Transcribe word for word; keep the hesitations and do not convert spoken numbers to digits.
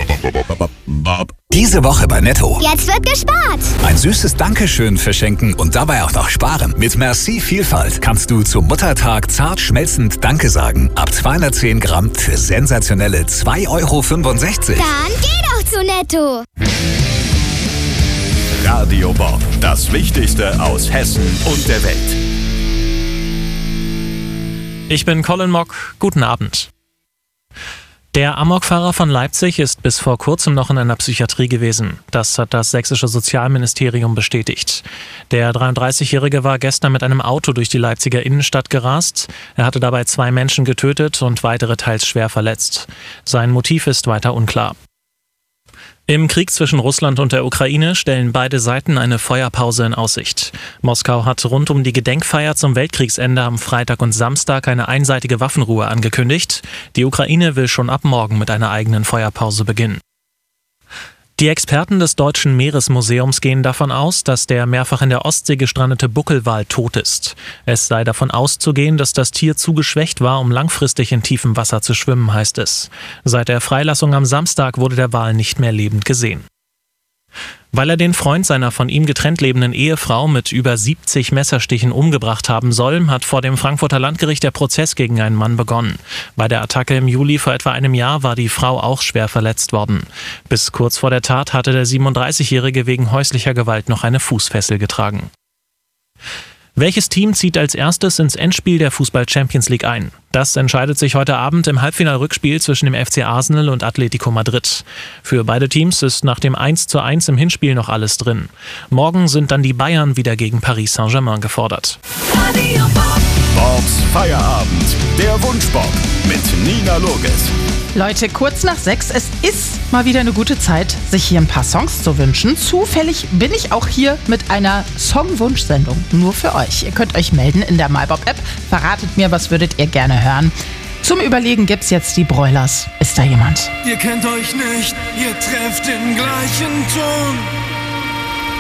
Diese Woche bei Netto. Jetzt wird gespart. Ein süßes Dankeschön verschenken und dabei auch noch sparen. Mit Merci Vielfalt kannst du zum Muttertag zart schmelzend Danke sagen. Ab zweihundertzehn Gramm für sensationelle zwei Euro fünfundsechzig. Dann geh doch zu Netto. Radio Bob, das Wichtigste aus Hessen und der Welt. Ich bin Colin Mock. Guten Abend. Der Amokfahrer von Leipzig ist bis vor kurzem noch in einer Psychiatrie gewesen. Das hat das sächsische Sozialministerium bestätigt. Der dreiunddreißigjährige war gestern mit einem Auto durch die Leipziger Innenstadt gerast. Er hatte dabei zwei Menschen getötet und weitere teils schwer verletzt. Sein Motiv ist weiter unklar. Im Krieg zwischen Russland und der Ukraine stellen beide Seiten eine Feuerpause in Aussicht. Moskau hat rund um die Gedenkfeier zum Weltkriegsende am Freitag und Samstag eine einseitige Waffenruhe angekündigt. Die Ukraine will schon ab morgen mit einer eigenen Feuerpause beginnen. Die Experten des Deutschen Meeresmuseums gehen davon aus, dass der mehrfach in der Ostsee gestrandete Buckelwal tot ist. Es sei davon auszugehen, dass das Tier zu geschwächt war, um langfristig in tiefem Wasser zu schwimmen, heißt es. Seit der Freilassung am Samstag wurde der Wal nicht mehr lebend gesehen. Weil er den Freund seiner von ihm getrennt lebenden Ehefrau mit über siebzig Messerstichen umgebracht haben soll, hat vor dem Frankfurter Landgericht der Prozess gegen einen Mann begonnen. Bei der Attacke im Juli vor etwa einem Jahr war die Frau auch schwer verletzt worden. Bis kurz vor der Tat hatte der siebenunddreißigjährige wegen häuslicher Gewalt noch eine Fußfessel getragen. Welches Team zieht als erstes ins Endspiel der Fußball-Champions League ein? Das entscheidet sich heute Abend im Halbfinal-Rückspiel zwischen dem F C Arsenal und Atletico Madrid. Für beide Teams ist nach dem eins zu eins im Hinspiel noch alles drin. Morgen sind dann die Bayern wieder gegen Paris Saint-Germain gefordert. Bobs Feierabend, der Wunschbob mit Nina Loges. Leute, kurz nach sechs, es ist mal wieder eine gute Zeit, sich hier ein paar Songs zu wünschen. Zufällig bin ich auch hier mit einer Songwunschsendung nur für euch. Ihr könnt euch melden in der MyBob-App. Verratet mir, was würdet ihr gerne hören. Zum Überlegen gibt's jetzt die Broilers. Ist da jemand? Ihr kennt euch nicht, ihr trefft den gleichen Ton.